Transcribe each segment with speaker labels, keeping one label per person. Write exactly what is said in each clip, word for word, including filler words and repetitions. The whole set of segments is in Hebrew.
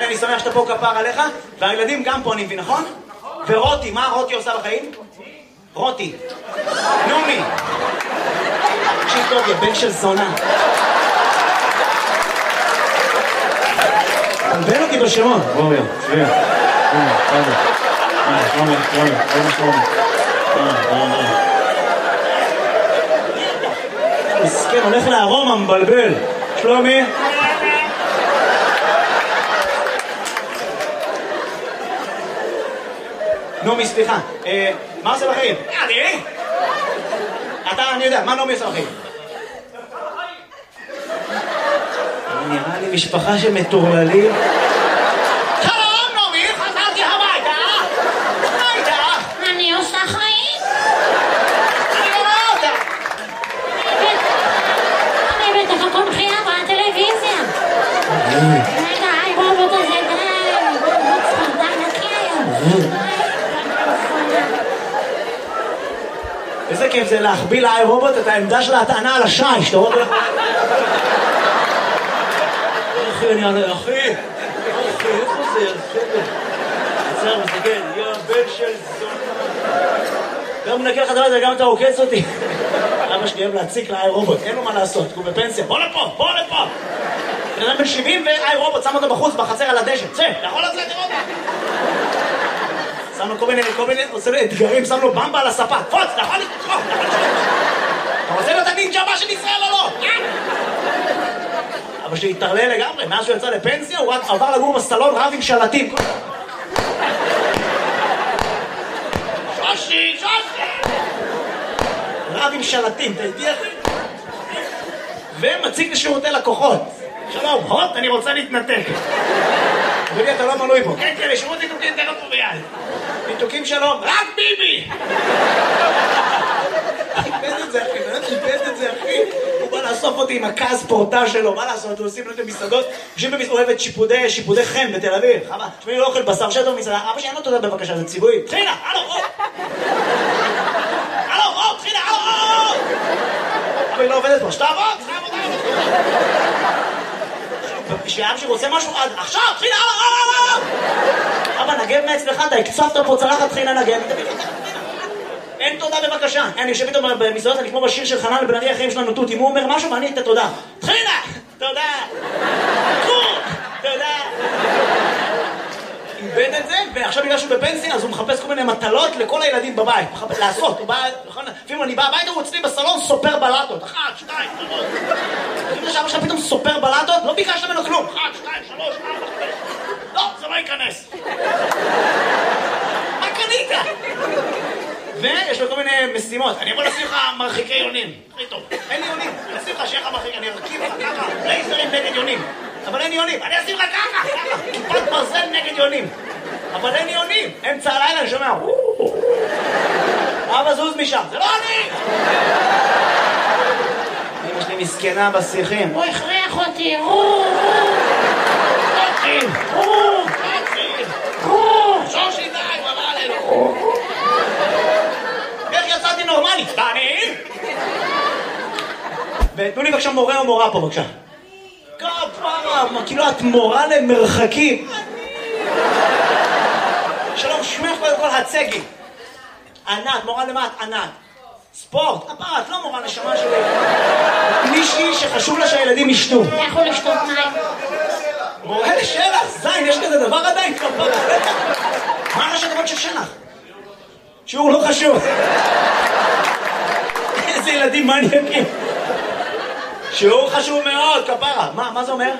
Speaker 1: אני שמח שאתה פה כפר עליך, והילדים גם פה אני מבין, נכון? ורותי, מה רותי עושה בחיים? רותי. נומי. תקשיב טוב, יא בן של זונה. תלבן אותי בשמות.
Speaker 2: בואו יא, שביע. נומי, תודה. נומי, נומי, נומי, נומי.
Speaker 1: מסכן, הולך לארומה, מבלבל. שלומי? נומי, סליחה. מה עושה בחיים? אני? אתה, אני יודע, מה נומי עושה בחיים? נראה לי משפחה שמטורללים. שלום, נומי, חזרתי הביתה. מה איתך?
Speaker 3: אני עושה חיים.
Speaker 1: אני לא רואה אותה.
Speaker 3: אני בטח הכל חייה בטלוויזיה. רגע, היי רובוט הזה, די. רובוט ספרדה נקי היום.
Speaker 1: איזה כיף זה להחביא לאי רובוט את העמדה של ההטענה על השי, שאתה רואה? אחי, אני ענה, אחי, אחי, איפה זה? עצר, מסתכל, יא בן של זונה. גם מנקה לך דבר הזה, גם אתה עוקץ אותי. אבא שלי אוהב להציק לאי רובוט, אין לו מה לעשות, הוא בפנסיה. בוא לפה, בוא לפה. בן אדם בן שבעים ואי רובוט, שם אותו בחוץ, בחצר על הדשא. צא, יכול לצאת לראות. שם לו כל מיני, כל מיני, עושה לו אתגרים, שם לו במבה על הספה. פוץ, אתה יכול לתקוף, אתה יכול לתקוף. אתה רוצה להיות הנינג'ה הבא של ישראל או לא? אבא שלי התערלל לגמרי, מאז שהוא יצא לפנסיה, הוא רק עבר לגור בסלון רב עם שלטים. שושי, שושי! רב עם שלטים, אתה איתי אחי? ומציג לשירותי לקוחות. שלום, הוט, אני רוצה להתנתק. אדוני, אתה לא מנוי פה. כן, כן, לשירות ניתוקים תכף פה ביד. ניתוקים שלום, רק ביבי! איבד את זה, אחי, באמת איבד את זה, אחי. הוא בא לאסוף אותי עם הכעס פורטה שלו, מה לעשות? הוא עושים לו את המסעדות, יושבים במסעדות, אוהב את שיפודי, שיפודי חן בתל אביב. חבל, תשמעי, לא אוכל בשר שטו במסעדה. אבא שאין לו תודה בבקשה, זה ציבורי. תחילה, הלו, או! הלו, או, תחילה, הלו, או! אבא, היא לא עובדת פה, שתעבוד, שתעבוד, שאב שרוצה משהו עד עכשיו, תחילה, הלו, הלו! אבא, נגב מאצלך, אתה הקצפת פה צלחת, תחילה נגב. אין תודה בבקשה. אני יושב איתו במסעדות, אני כמו בשיר של חנן בן ארי, החיים שלנו תות. אם הוא אומר משהו, ואני אתן תודה. תחילה! תודה! תודה! איבד את זה, ועכשיו בגלל שהוא בפנסיה, אז הוא מחפש כל מיני מטלות לכל הילדים בבית. לעשות, הוא בא... לפעמים אני בא הביתה, הוא אצלי בסלון סופר בלטות. אחת, שתיים, שלוש. לפעמים זה שאבא שלך פתאום סופר בלטות, לא ביקשת ממנו כלום. אחת, שתיים, שלוש, ארבע, חמש. לא, זה לא ייכנס. מה קנית? ויש לו כל מיני משימות. אני יכול לשים לך מרחיקי יונים. הכי טוב. אין לי יונים. אני אשים לך שיהיה לך מרחיק. אני ארכיב לך ככה. לייזרים נגד יונים. אבל אין לי יונים. אני אשים לך ככה. ככה. כיפת ברזל נגד יונים. אבל אין לי יונים. אמצע הלילה אני שומע. אבא זוז משם. זה לא אני! אמא שלי מסכנה בשיחים.
Speaker 3: הוא הכריח אותי.
Speaker 1: תתחיל. תתחיל. שושי די. במה עלינו. איך יצאתי נורמלי? אני? ותנו לי בבקשה מורה או מורה פה בבקשה. כפרה, כאילו את מורה למרחקים. שלום, שמך קודם כל הצגי. ענת, מורה למה את? ענת. ספורט, כפרה, את לא מורה נשמה שלי. מישהי שחשוב לה שהילדים ישתו.
Speaker 3: לכו לשתות מים.
Speaker 1: מורה לשלח, זין, יש כזה דבר עדיין כפרה. מה ראשי תיבות של שלח? שיעור לא חשוב. איזה ילדים מניאקים. שיעור חשוב מאוד, כפרה. מה, מה זה אומר?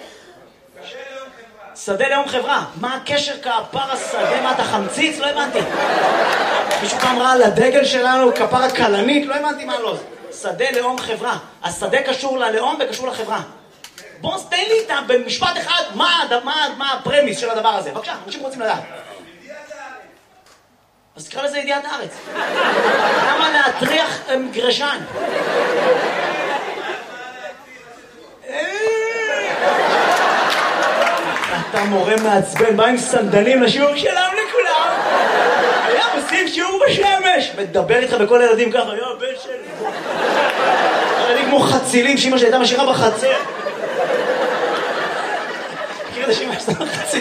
Speaker 1: שדה לאום חברה. מה הקשר כפרה שדה? מה אתה חמציץ? לא הבנתי. מישהו פעם ראה על הדגל שלנו כפרה קלנית? לא הבנתי מה לא. שדה לאום חברה. השדה קשור ללאום וקשור לחברה. בוא תן לי איתה במשפט אחד מה, מה, מה הפרמיס של הדבר הזה. בבקשה, אנשים רוצים לדעת. אז תקרא לזה ידיעת הארץ. למה להטריח גרשן? אתה מורה מעצבן, בא עם סנדלים לשיעור שלם לכולם. היה עושים שיעור בשמש. מדבר איתך בכל הילדים ככה, יו, בן של... ילדים כמו חצילים שאמא שהייתה משאירה בחצר. מכיר את השאמא שאתה חציל?